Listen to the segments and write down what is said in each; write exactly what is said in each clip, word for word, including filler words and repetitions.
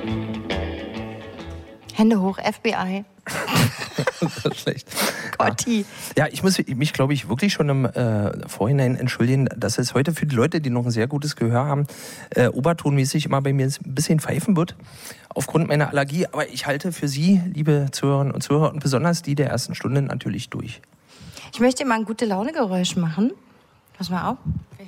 Hände hoch, F B I. Das ist schlecht. Gotti. Ja, ich muss mich, glaube ich, wirklich schon im äh, Vorhinein entschuldigen, dass es heute für die Leute, die noch ein sehr gutes Gehör haben, äh, obertonmäßig immer bei mir ein bisschen pfeifen wird, aufgrund meiner Allergie. Aber ich halte für Sie, liebe Zuhörerinnen und Zuhörer, und besonders die der ersten Stunde natürlich durch. Ich möchte mal ein gute Laune-Geräusch machen. Pass mal auf.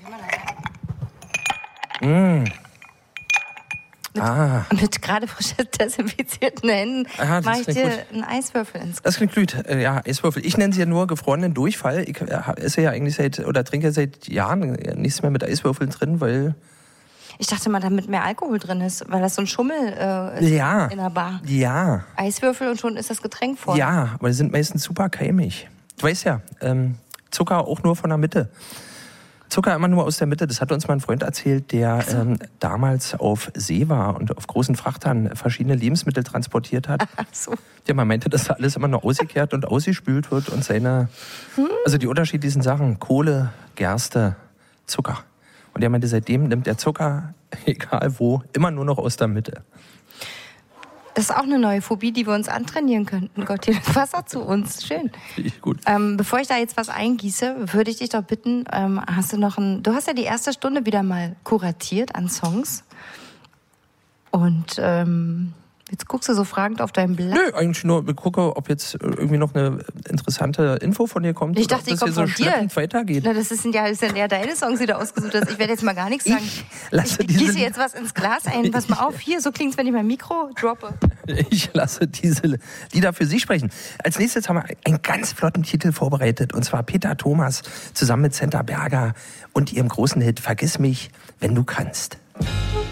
Mmh. Mit, ah. mit gerade frisch desinfizierten Händen Aha, mache ich dir gut. einen Eiswürfel ins Das klingt gut. Ja, Eiswürfel. Ich nenne sie ja nur gefrorenen Durchfall. Ich esse ja eigentlich seit, oder trinke seit Jahren nichts mehr mit Eiswürfeln drin, weil... Ich dachte mal, damit mehr Alkohol drin ist, weil das so ein Schummel äh, ist ja. in der Bar. Ja. Eiswürfel und schon ist das Getränk voll. Ja, aber die sind meistens super keimig. Du weißt ja, ähm, Zucker auch nur von der Mitte. Zucker immer nur aus der Mitte. Das hat uns mal ein Freund erzählt, der so. ähm, damals auf See war und auf großen Frachtern verschiedene Lebensmittel transportiert hat. Ach so. Ja, man meinte, dass da alles immer nur ausgekehrt und ausgespült wird und seine, hm. also die unterschiedlichen Sachen, Kohle, Gerste, Zucker. Und er meinte, seitdem nimmt der Zucker, egal wo, immer nur noch aus der Mitte. Das ist auch eine neue Phobie, die wir uns antrainieren könnten. Gott, hier das Wasser zu uns. Schön. Ich gut. Ähm, bevor ich da jetzt was eingieße, würde ich dich doch bitten, ähm, hast du noch ein... Du hast ja die erste Stunde wieder mal kuratiert an Songs. Und ähm, jetzt guckst du so fragend auf dein Blatt. Nö, eigentlich nur, ich gucke, ob jetzt irgendwie noch eine interessante Info von dir kommt. Ich dachte, die kommt so von dir. Weitergeht. Na, das sind ja, das sind ja deine Songs, die du ausgesucht hast. Ich werde jetzt mal gar nichts sagen. Ich, lasse ich gieße jetzt was ins Glas ein. Pass mal auf, hier, so klingt's, wenn ich mein Mikro droppe. Ich lasse diese Lieder für Sie sprechen. Als nächstes haben wir einen ganz flotten Titel vorbereitet. Und zwar Peter Thomas zusammen mit Senta Berger und ihrem großen Hit Vergiss mich, wenn du kannst.